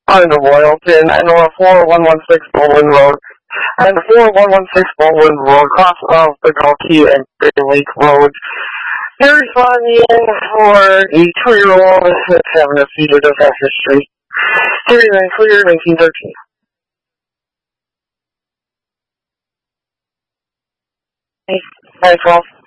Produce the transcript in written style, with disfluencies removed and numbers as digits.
on the Royalton and or 4116 Baldwin Road and 4116 Baldwin Road, cross of the Gulkey and Great Lake Road. Very funny for a 2-year-old that's having a seizure just at history. Hearing and clear 1913. Hey, 12.